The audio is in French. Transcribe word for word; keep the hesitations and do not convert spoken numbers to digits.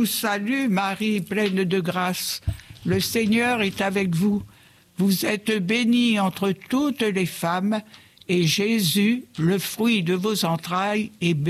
Salut Marie, pleine de grâce, le Seigneur est avec vous. Vous êtes bénie entre toutes les femmes, et Jésus, le fruit de vos entrailles, est béni.